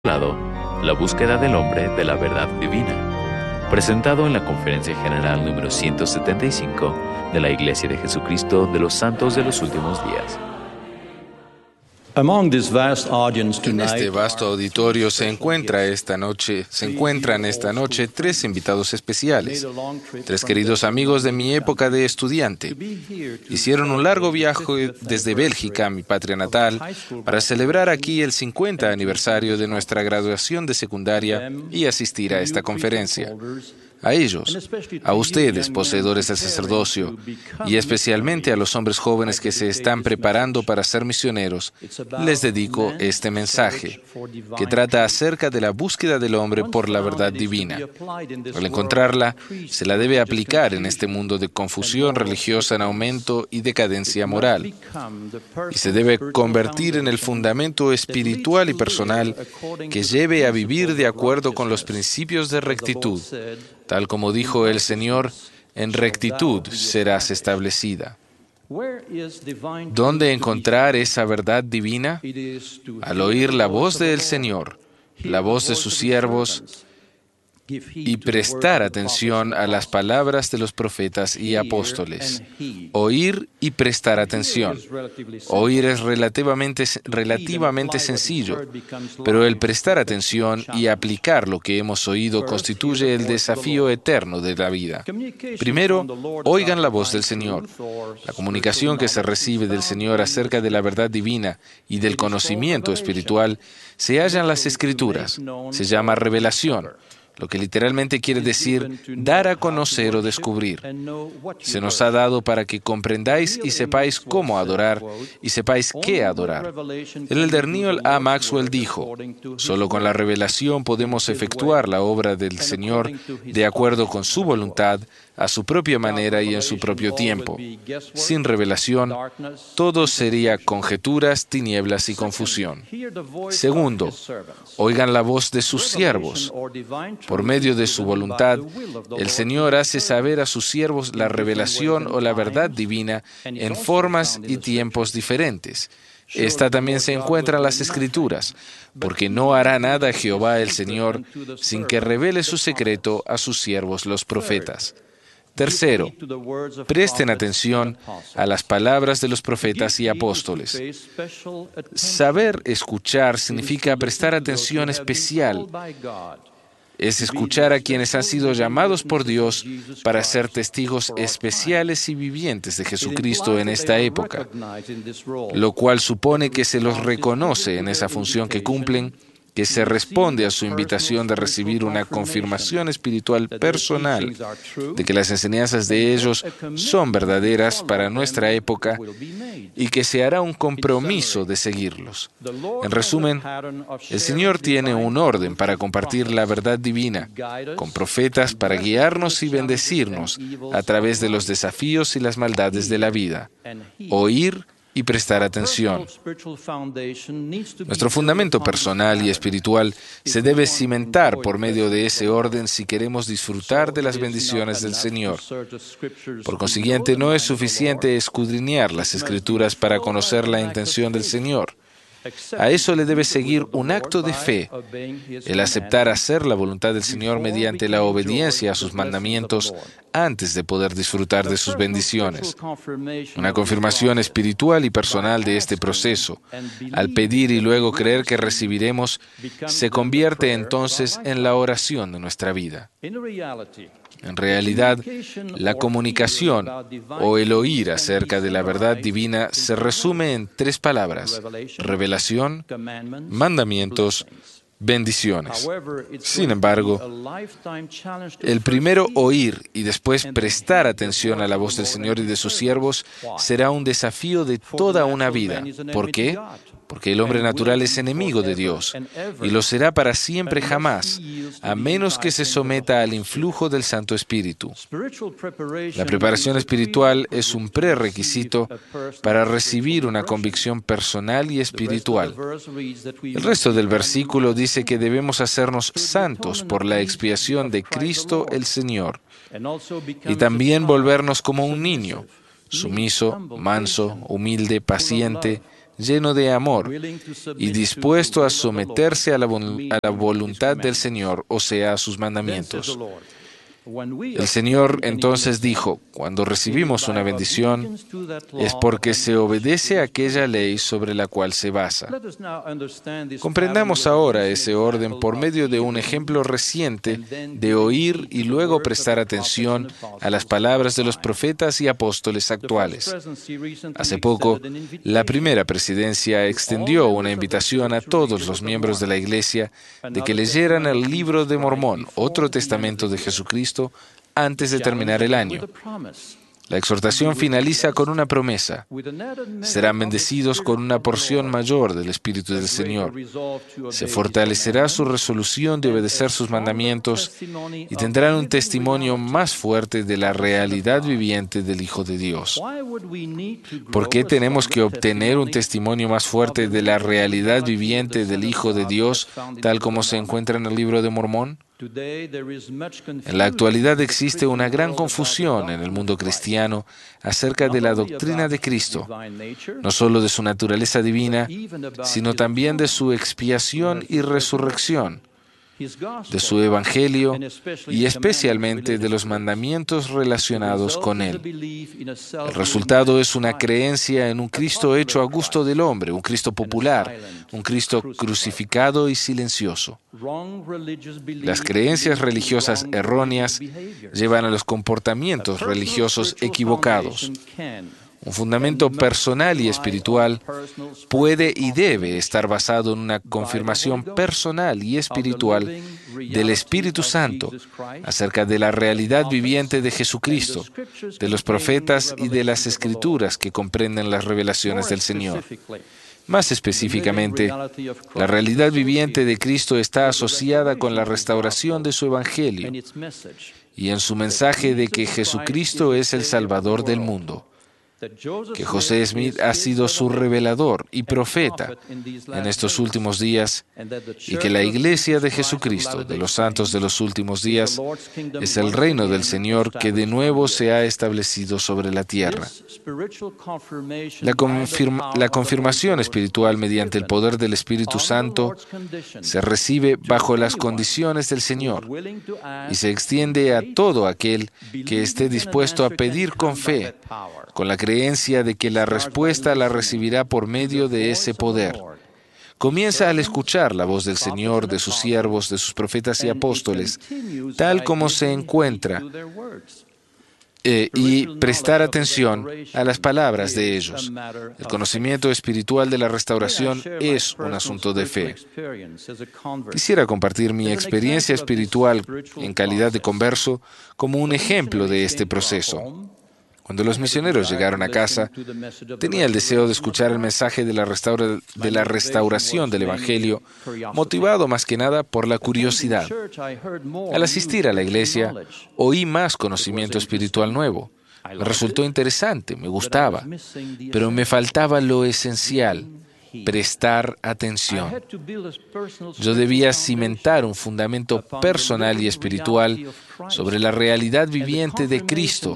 titulado La búsqueda del hombre de la verdad divina, presentado en la Conferencia General número 175 de la Iglesia de Jesucristo de los Santos de los Últimos Días. En este vasto auditorio se encuentran esta noche tres invitados especiales, tres queridos amigos de mi época de estudiante. Hicieron un largo viaje desde Bélgica, mi patria natal, para celebrar aquí el 50 aniversario de nuestra graduación de secundaria y asistir a esta conferencia. A ellos, a ustedes, poseedores del sacerdocio, y especialmente a los hombres jóvenes que se están preparando para ser misioneros, les dedico este mensaje, que trata acerca de la búsqueda del hombre por la verdad divina. Al encontrarla, se la debe aplicar en este mundo de confusión religiosa en aumento y decadencia moral, y se debe convertir en el fundamento espiritual y personal que lleve a vivir de acuerdo con los principios de rectitud. Tal como dijo el Señor, en rectitud serás establecida. ¿Dónde encontrar esa verdad divina? Al oír la voz del Señor, la voz de sus siervos, y prestar atención a las palabras de los profetas y apóstoles. Oír y prestar atención. Oír es relativamente sencillo, pero el prestar atención y aplicar lo que hemos oído constituye el desafío eterno de la vida. Primero, oigan la voz del Señor. La comunicación que se recibe del Señor acerca de la verdad divina y del conocimiento espiritual se halla en las Escrituras. Se llama revelación, lo que literalmente quiere decir dar a conocer o descubrir. Se nos ha dado para que comprendáis y sepáis cómo adorar y sepáis qué adorar. El elder Neal A. Maxwell dijo, solo con la revelación podemos efectuar la obra del Señor de acuerdo con su voluntad, a su propia manera y en su propio tiempo. Sin revelación, todo sería conjeturas, tinieblas y confusión. Segundo, oigan la voz de sus siervos. Por medio de su voluntad, el Señor hace saber a sus siervos la revelación o la verdad divina en formas y tiempos diferentes. Esta también se encuentra en las Escrituras, porque no hará nada Jehová el Señor sin que revele su secreto a sus siervos los profetas. Tercero, presten atención a las palabras de los profetas y apóstoles. Saber escuchar significa prestar atención especial. Es escuchar a quienes han sido llamados por Dios para ser testigos especiales y vivientes de Jesucristo en esta época, lo cual supone que se los reconoce en esa función que cumplen, que se responde a su invitación de recibir una confirmación espiritual personal de que las enseñanzas de ellos son verdaderas para nuestra época y que se hará un compromiso de seguirlos. En resumen, el Señor tiene un orden para compartir la verdad divina, con profetas para guiarnos y bendecirnos a través de los desafíos y las maldades de la vida. Oír y prestar atención. Nuestro fundamento personal y espiritual se debe cimentar por medio de ese orden si queremos disfrutar de las bendiciones del Señor. Por consiguiente, no es suficiente escudriñar las Escrituras para conocer la intención del Señor. A eso le debe seguir un acto de fe, el aceptar hacer la voluntad del Señor mediante la obediencia a sus mandamientos antes de poder disfrutar de sus bendiciones. Una confirmación espiritual y personal de este proceso, al pedir y luego creer que recibiremos, se convierte entonces en la oración de nuestra vida. En realidad, la comunicación o el oír acerca de la verdad divina se resume en tres palabras: revelación, mandamientos, bendiciones. Sin embargo, el primero oír y después prestar atención a la voz del Señor y de sus siervos será un desafío de toda una vida. ¿Por qué? Porque el hombre natural es enemigo de Dios y lo será para siempre jamás, a menos que se someta al influjo del Santo Espíritu. La preparación espiritual es un prerequisito para recibir una convicción personal y espiritual. El resto del versículo dice que debemos hacernos santos por la expiación de Cristo el Señor y también volvernos como un niño, sumiso, manso, humilde, paciente, lleno de amor y dispuesto a someterse a la voluntad del Señor, o sea, a sus mandamientos. El Señor entonces dijo: cuando recibimos una bendición, es porque se obedece a aquella ley sobre la cual se basa. Comprendamos ahora ese orden por medio de un ejemplo reciente de oír y luego prestar atención a las palabras de los profetas y apóstoles actuales. Hace poco, la primera presidencia extendió una invitación a todos los miembros de la Iglesia de que leyeran el Libro de Mormón, otro testamento de Jesucristo, antes de terminar el año. La exhortación finaliza con una promesa: serán bendecidos con una porción mayor del Espíritu del Señor. Se fortalecerá su resolución de obedecer sus mandamientos y tendrán un testimonio más fuerte de la realidad viviente del Hijo de Dios. ¿Por qué tenemos que obtener un testimonio más fuerte de la realidad viviente del Hijo de Dios, tal como se encuentra en el Libro de Mormón? En la actualidad existe una gran confusión en el mundo cristiano acerca de la doctrina de Cristo, no solo de su naturaleza divina, sino también de su expiación y resurrección, de su evangelio y especialmente de los mandamientos relacionados con él. El resultado es una creencia en un Cristo hecho a gusto del hombre, un Cristo popular, un Cristo crucificado y silencioso. Las creencias religiosas erróneas llevan a los comportamientos religiosos equivocados. Un fundamento personal y espiritual puede y debe estar basado en una confirmación personal y espiritual del Espíritu Santo acerca de la realidad viviente de Jesucristo, de los profetas y de las Escrituras que comprenden las revelaciones del Señor. Más específicamente, la realidad viviente de Cristo está asociada con la restauración de su Evangelio y en su mensaje de que Jesucristo es el Salvador del mundo, que José Smith ha sido su revelador y profeta en estos últimos días y que la Iglesia de Jesucristo de los santos de los últimos días es el reino del Señor que de nuevo se ha establecido sobre la tierra. La confirmación espiritual mediante el poder del Espíritu Santo se recibe bajo las condiciones del Señor y se extiende a todo aquel que esté dispuesto a pedir con fe, con la creencia de que la respuesta la recibirá por medio de ese poder. Comienza al escuchar la voz del Señor, de sus siervos, de sus profetas y apóstoles, tal como se encuentra, y prestar atención a las palabras de ellos. El conocimiento espiritual de la restauración es un asunto de fe. Quisiera compartir mi experiencia espiritual en calidad de converso como un ejemplo de este proceso. Cuando los misioneros llegaron a casa, tenía el deseo de escuchar el mensaje de la restauración del Evangelio, motivado más que nada por la curiosidad. Al asistir a la iglesia, oí más conocimiento espiritual nuevo. Me resultó interesante, me gustaba, pero me faltaba lo esencial: prestar atención. Yo debía cimentar un fundamento personal y espiritual sobre la realidad viviente de Cristo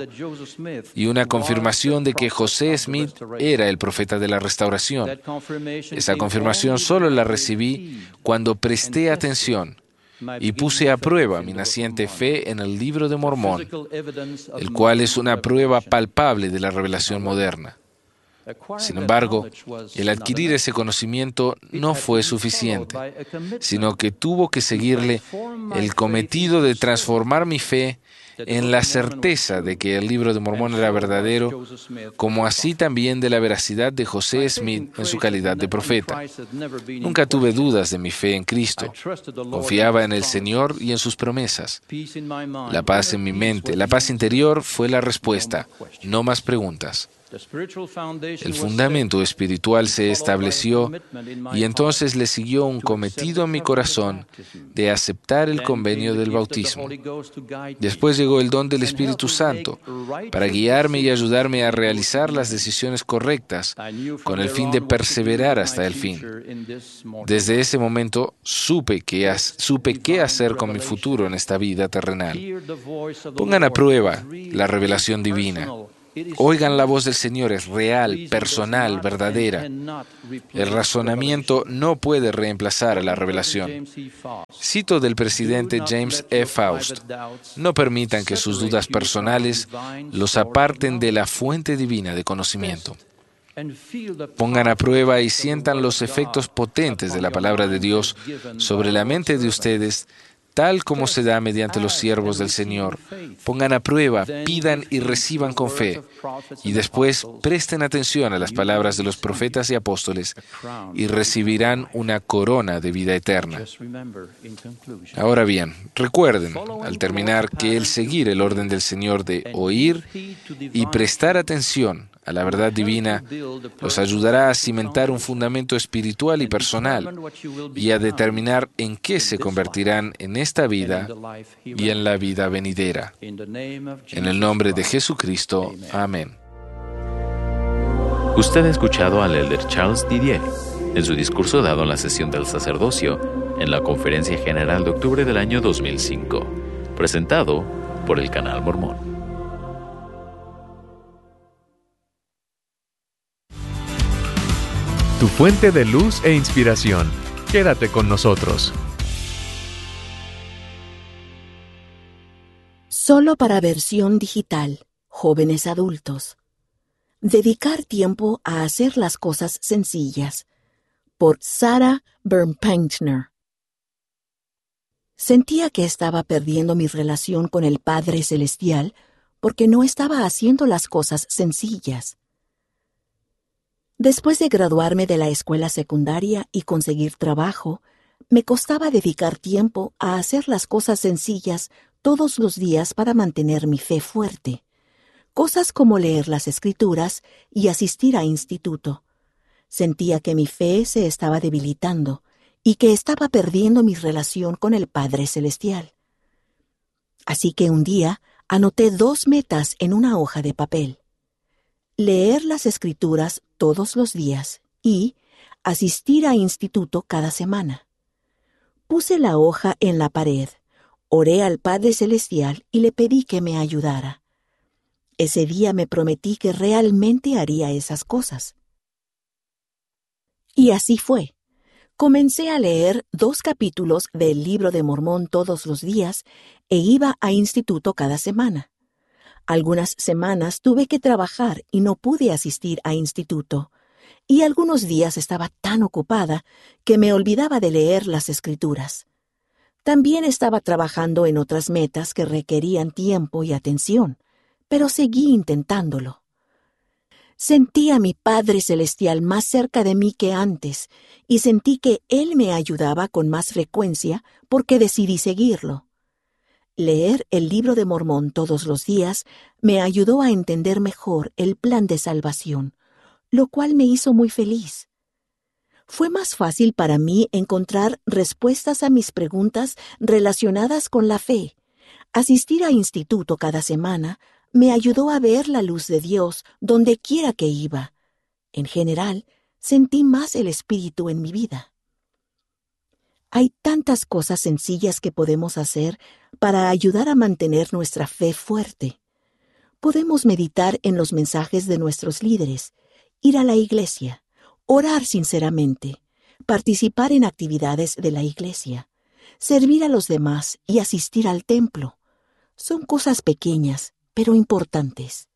y una confirmación de que José Smith era el profeta de la restauración. Esa confirmación solo la recibí cuando presté atención y puse a prueba mi naciente fe en el Libro de Mormón, el cual es una prueba palpable de la revelación moderna. Sin embargo, el adquirir ese conocimiento no fue suficiente, sino que tuvo que seguirle el cometido de transformar mi fe en la certeza de que el Libro de Mormón era verdadero, como así también de la veracidad de José Smith en su calidad de profeta. Nunca tuve dudas de mi fe en Cristo. Confiaba en el Señor y en sus promesas. La paz en mi mente, la paz interior fue la respuesta, no más preguntas. El fundamento espiritual se estableció y entonces le siguió un cometido en mi corazón de aceptar el convenio del bautismo. Después llegó el don del Espíritu Santo para guiarme y ayudarme a realizar las decisiones correctas con el fin de perseverar hasta el fin. Desde ese momento supe qué hacer con mi futuro en esta vida terrenal. Pongan a prueba la revelación divina. Oigan la voz del Señor, es real, personal, verdadera. El razonamiento no puede reemplazar a la revelación. Cito del presidente James E. Faust: no permitan que sus dudas personales los aparten de la fuente divina de conocimiento. Pongan a prueba y sientan los efectos potentes de la palabra de Dios sobre la mente de ustedes, tal como se da mediante los siervos del Señor. Pongan a prueba, pidan y reciban con fe. Y después presten atención a las palabras de los profetas y apóstoles y recibirán una corona de vida eterna. Ahora bien, recuerden, al terminar, que el seguir el orden del Señor de oír y prestar atención a la verdad divina los ayudará a cimentar un fundamento espiritual y personal y a determinar en qué se convertirán en esta vida y en la vida venidera. En el nombre de Jesucristo. Amén. Usted ha escuchado al elder Charles Didier en su discurso dado en la sesión del sacerdocio en la Conferencia General de octubre del año 2005, presentado por el Canal Mormón. Tu fuente de luz e inspiración. Quédate con nosotros. Solo para versión digital, jóvenes adultos. Dedicar tiempo a hacer las cosas sencillas. Por Sarah Bernpaintner. Sentía que estaba perdiendo mi relación con el Padre Celestial porque no estaba haciendo las cosas sencillas. Después de graduarme de la escuela secundaria y conseguir trabajo, me costaba dedicar tiempo a hacer las cosas sencillas todos los días para mantener mi fe fuerte. Cosas como leer las Escrituras y asistir a instituto. Sentía que mi fe se estaba debilitando y que estaba perdiendo mi relación con el Padre Celestial. Así que un día anoté 2 metas en una hoja de papel: leer las Escrituras todos los días y asistir a instituto cada semana. Puse la hoja en la pared, oré al Padre Celestial y le pedí que me ayudara. Ese día me prometí que realmente haría esas cosas. Y así fue. Comencé a leer 2 capítulos del Libro de Mormón todos los días e iba a instituto cada semana. Algunas semanas tuve que trabajar y no pude asistir a instituto, y algunos días estaba tan ocupada que me olvidaba de leer las Escrituras. También estaba trabajando en otras metas que requerían tiempo y atención, pero seguí intentándolo. Sentí a mi Padre Celestial más cerca de mí que antes, y sentí que Él me ayudaba con más frecuencia porque decidí seguirlo. Leer el Libro de Mormón todos los días me ayudó a entender mejor el plan de salvación, lo cual me hizo muy feliz. Fue más fácil para mí encontrar respuestas a mis preguntas relacionadas con la fe. Asistir a instituto cada semana me ayudó a ver la luz de Dios donde quiera que iba. En general, sentí más el Espíritu en mi vida. Hay tantas cosas sencillas que podemos hacer para ayudar a mantener nuestra fe fuerte. Podemos meditar en los mensajes de nuestros líderes, ir a la iglesia, orar sinceramente, participar en actividades de la iglesia, servir a los demás y asistir al templo. Son cosas pequeñas, pero importantes.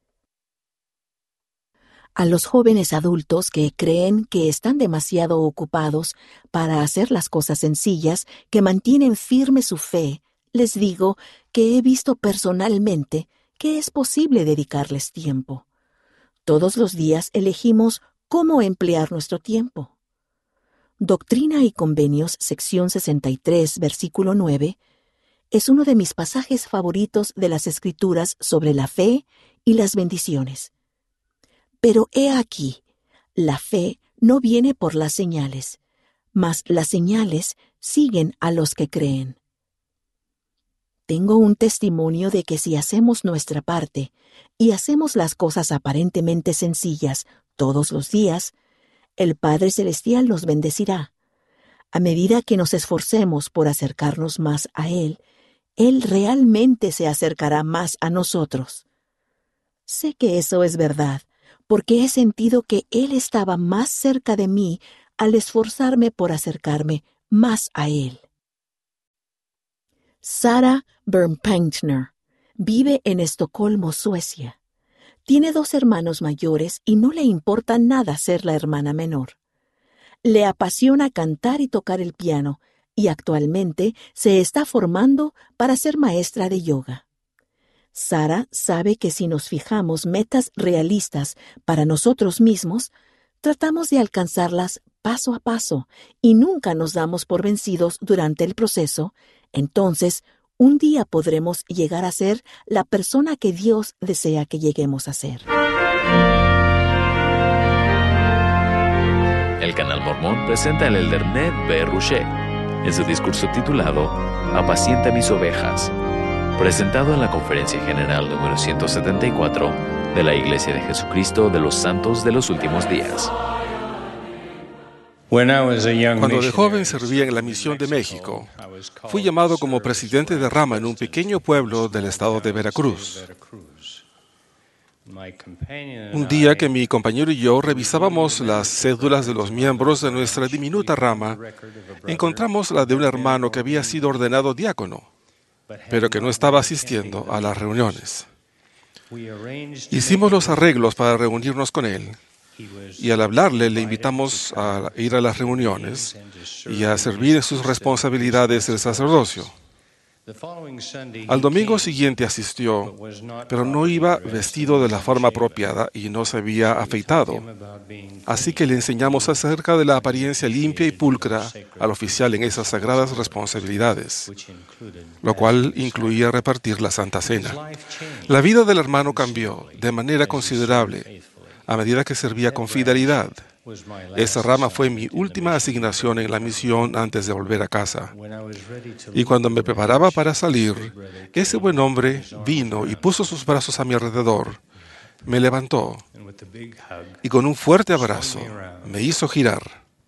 A los jóvenes adultos que creen que están demasiado ocupados para hacer las cosas sencillas que mantienen firme su fe, les digo que he visto personalmente que es posible dedicarles tiempo. Todos los días elegimos cómo emplear nuestro tiempo. Doctrina y Convenios, sección 63, versículo 9, es uno de mis pasajes favoritos de las Escrituras sobre la fe y las bendiciones. Pero he aquí, la fe no viene por las señales, mas las señales siguen a los que creen. Tengo un testimonio de que si hacemos nuestra parte y hacemos las cosas aparentemente sencillas todos los días, el Padre Celestial nos bendecirá. A medida que nos esforcemos por acercarnos más a Él realmente se acercará más a nosotros. Sé que eso es verdad, porque he sentido que Él estaba más cerca de mí al esforzarme por acercarme más a Él. Sara Bernpankner vive en Estocolmo, Suecia. Tiene 2 hermanos mayores y no le importa nada ser la hermana menor. Le apasiona cantar y tocar el piano, y actualmente se está formando para ser maestra de yoga. Sara sabe que si nos fijamos metas realistas para nosotros mismos, tratamos de alcanzarlas paso a paso y nunca nos damos por vencidos durante el proceso. Entonces, un día podremos llegar a ser la persona que Dios desea que lleguemos a ser. El Canal Mormón presenta al elder Ned B. Rouchet en su discurso titulado Apacienta mis ovejas, presentado en la Conferencia General número 174 de la Iglesia de Jesucristo de los Santos de los Últimos Días. Cuando de joven servía en la Misión de México, fui llamado como presidente de rama en un pequeño pueblo del estado de Veracruz. Un día que mi compañero y yo revisábamos las cédulas de los miembros de nuestra diminuta rama, encontramos la de un hermano que había sido ordenado diácono, pero que no estaba asistiendo a las reuniones. Hicimos los arreglos para reunirnos con él, y al hablarle le invitamos a ir a las reuniones y a servir en sus responsabilidades del sacerdocio. Al domingo siguiente asistió, pero no iba vestido de la forma apropiada y no se había afeitado. Así que le enseñamos acerca de la apariencia limpia y pulcra al oficial en esas sagradas responsabilidades, lo cual incluía repartir la Santa Cena. La vida del hermano cambió de manera considerable a medida que servía con fidelidad. Esa rama fue mi última asignación en la misión antes de volver a casa. Y cuando me preparaba para salir, ese buen hombre vino y puso sus brazos a mi alrededor, me levantó y con un fuerte abrazo me hizo girar.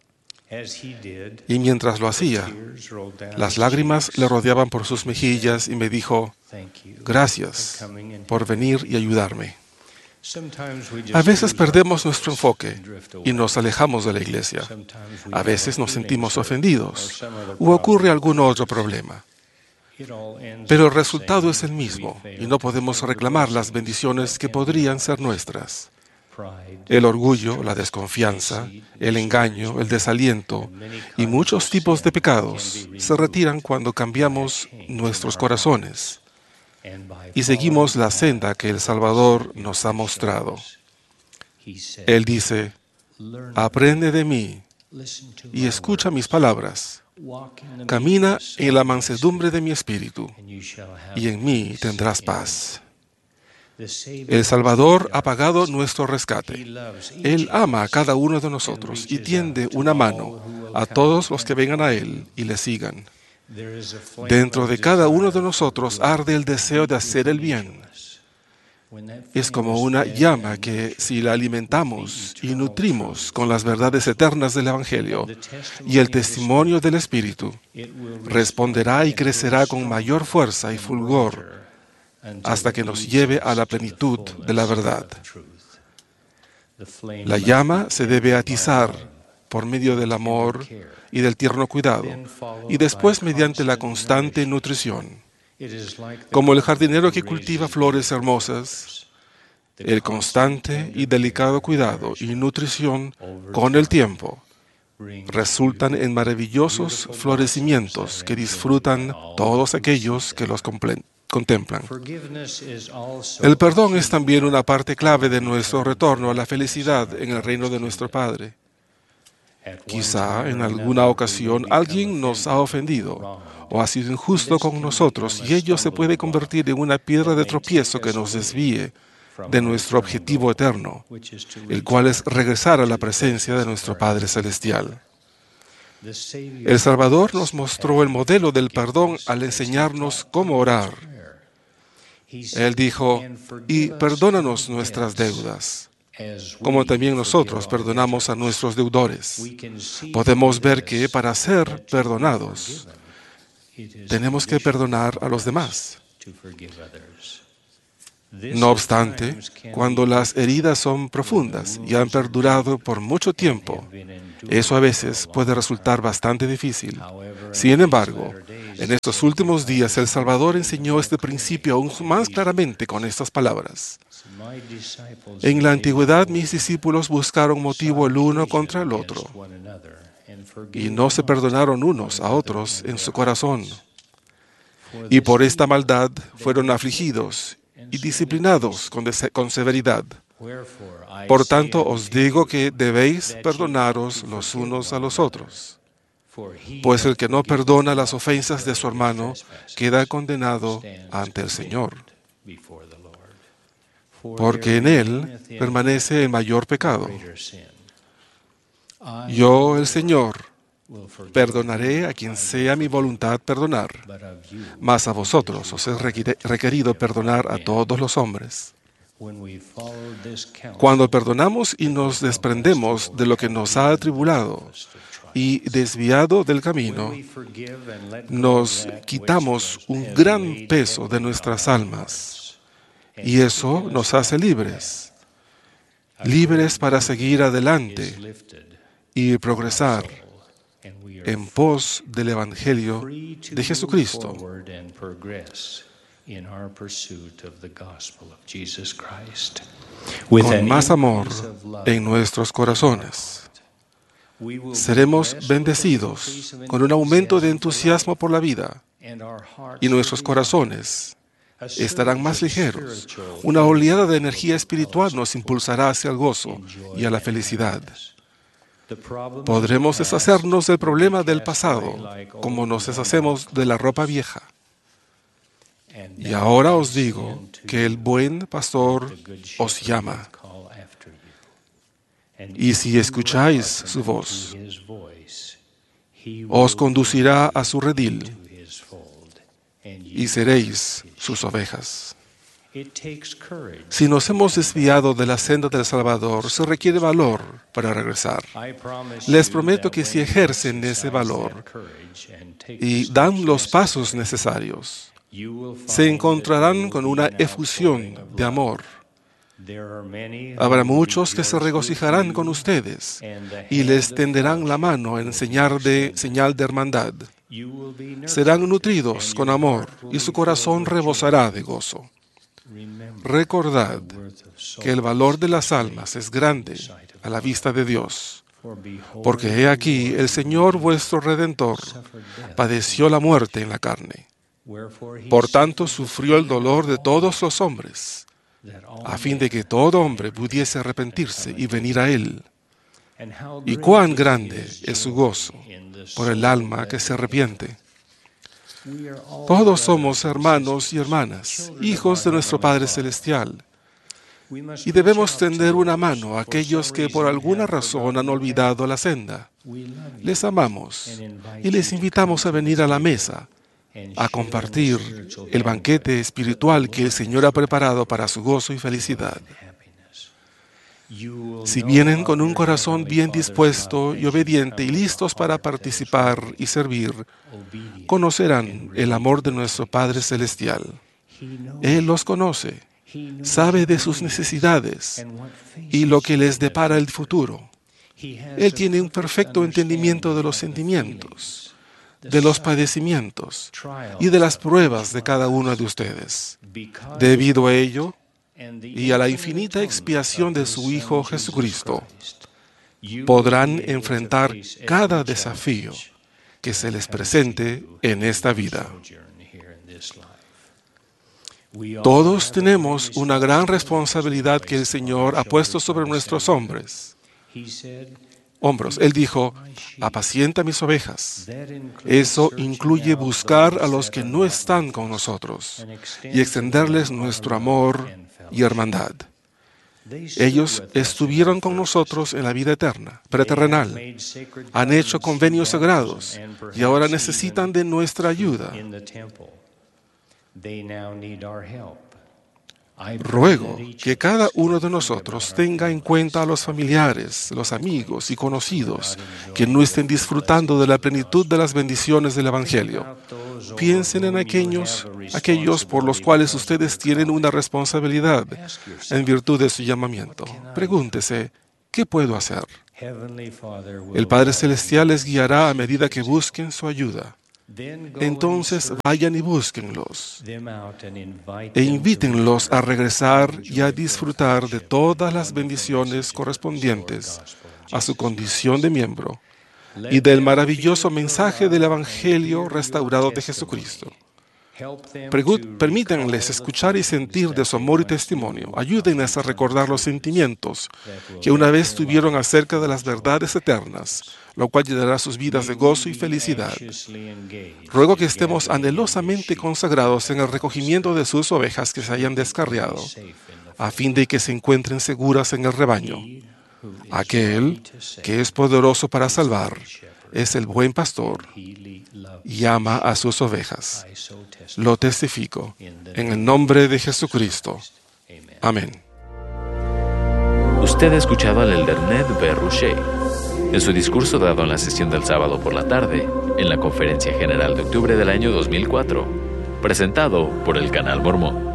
Y mientras lo hacía, las lágrimas le rodeaban por sus mejillas y me dijo, gracias por venir y ayudarme. A veces perdemos nuestro enfoque y nos alejamos de la iglesia. A veces nos sentimos ofendidos o ocurre algún otro problema. Pero el resultado es el mismo y no podemos reclamar las bendiciones que podrían ser nuestras. El orgullo, la desconfianza, el engaño, el desaliento y muchos tipos de pecados se retiran cuando cambiamos nuestros corazones y seguimos la senda que el Salvador nos ha mostrado. Él dice, aprende de mí y escucha mis palabras. Camina en la mansedumbre de mi espíritu y en mí tendrás paz. El Salvador ha pagado nuestro rescate. Él ama a cada uno de nosotros y tiende una mano a todos los que vengan a Él y le sigan. Dentro de cada uno de nosotros arde el deseo de hacer el bien. Es como una llama que, si la alimentamos y nutrimos con las verdades eternas del Evangelio y el testimonio del Espíritu, responderá y crecerá con mayor fuerza y fulgor hasta que nos lleve a la plenitud de la verdad. La llama se debe atizar por medio del amor y del tierno cuidado, y después mediante la constante nutrición. Como el jardinero que cultiva flores hermosas, el constante y delicado cuidado y nutrición con el tiempo resultan en maravillosos florecimientos que disfrutan todos aquellos que los contemplan. El perdón es también una parte clave de nuestro retorno a la felicidad en el reino de nuestro Padre. Quizá en alguna ocasión alguien nos ha ofendido o ha sido injusto con nosotros y ello se puede convertir en una piedra de tropiezo que nos desvíe de nuestro objetivo eterno, el cual es regresar a la presencia de nuestro Padre Celestial. El Salvador nos mostró el modelo del perdón al enseñarnos cómo orar. Él dijo, y perdónanos nuestras deudas, como también nosotros perdonamos a nuestros deudores. Podemos ver que para ser perdonados, tenemos que perdonar a los demás. No obstante, cuando las heridas son profundas y han perdurado por mucho tiempo, eso a veces puede resultar bastante difícil. Sin embargo, en estos últimos días el Salvador enseñó este principio aún más claramente con estas palabras. En la antigüedad mis discípulos buscaron motivo el uno contra el otro y no se perdonaron unos a otros en su corazón. Y por esta maldad fueron afligidos y disciplinados con severidad. Por tanto, os digo que debéis perdonaros los unos a los otros. Pues el que no perdona las ofensas de su hermano queda condenado ante el Señor. Porque en él permanece el mayor pecado. Yo, el Señor, perdonaré a quien sea mi voluntad perdonar, mas a vosotros os es requerido perdonar a todos los hombres. Cuando perdonamos y nos desprendemos de lo que nos ha atribulado y desviado del camino, nos quitamos un gran peso de nuestras almas y eso nos hace libres, libres para seguir adelante y progresar en pos del Evangelio de Jesucristo. Con más amor en nuestros corazones. Seremos bendecidos con un aumento de entusiasmo por la vida y nuestros corazones estarán más ligeros. Una oleada de energía espiritual nos impulsará hacia el gozo y a la felicidad. Podremos deshacernos del problema del pasado, como nos deshacemos de la ropa vieja. Y ahora os digo que el buen pastor os llama. Y si escucháis su voz, os conducirá a su redil y seréis sus ovejas. Si nos hemos desviado de la senda del Salvador, se requiere valor para regresar. Les prometo que si ejercen ese valor y dan los pasos necesarios, se encontrarán con una efusión de amor. Habrá muchos que se regocijarán con ustedes y les tenderán la mano en señal de hermandad. Serán nutridos con amor y su corazón rebosará de gozo. Recordad que el valor de las almas es grande a la vista de Dios, porque he aquí el Señor vuestro Redentor padeció la muerte en la carne. Por tanto sufrió el dolor de todos los hombres, a fin de que todo hombre pudiese arrepentirse y venir a Él. Y cuán grande es su gozo por el alma que se arrepiente. Todos somos hermanos y hermanas, hijos de nuestro Padre Celestial, y debemos tender una mano a aquellos que por alguna razón han olvidado la senda. Les amamos y les invitamos a venir a la mesa, a compartir el banquete espiritual que el Señor ha preparado para su gozo y felicidad. Si vienen con un corazón bien dispuesto y obediente y listos para participar y servir, conocerán el amor de nuestro Padre Celestial. Él los conoce, sabe de sus necesidades y lo que les depara el futuro. Él tiene un perfecto entendimiento de los sentimientos, de los padecimientos y de las pruebas de cada uno de ustedes. Debido a ello, y a la infinita expiación de su Hijo Jesucristo, podrán enfrentar cada desafío que se les presente en esta vida. Todos tenemos una gran responsabilidad que el Señor ha puesto sobre nuestros hombros. Él dijo, apacienta mis ovejas. Eso incluye buscar a los que no están con nosotros y extenderles nuestro amor y hermandad. Ellos estuvieron con nosotros en la vida eterna, preterrenal. Han hecho convenios sagrados y ahora necesitan de nuestra ayuda. Ruego que cada uno de nosotros tenga en cuenta a los familiares, los amigos y conocidos que no estén disfrutando de la plenitud de las bendiciones del Evangelio. Piensen en aquellos por los cuales ustedes tienen una responsabilidad en virtud de su llamamiento. Pregúntese, ¿qué puedo hacer? El Padre Celestial les guiará a medida que busquen su ayuda. Entonces vayan y búsquenlos e invítenlos a regresar y a disfrutar de todas las bendiciones correspondientes a su condición de miembro y del maravilloso mensaje del Evangelio restaurado de Jesucristo. Permítanles escuchar y sentir de su amor y testimonio. Ayúdenles a recordar los sentimientos que una vez tuvieron acerca de las verdades eternas, lo cual llenará sus vidas de gozo y felicidad. Ruego que estemos anhelosamente consagrados en el recogimiento de sus ovejas que se hayan descarriado, a fin de que se encuentren seguras en el rebaño. Aquel que es poderoso para salvar es el buen pastor y ama a sus ovejas. Lo testifico en el nombre de Jesucristo. Amén. Usted ha escuchado al elder Ned B. Rushe en su discurso dado en la sesión del sábado por la tarde en la Conferencia General de octubre del año 2004, presentado por el Canal Mormón.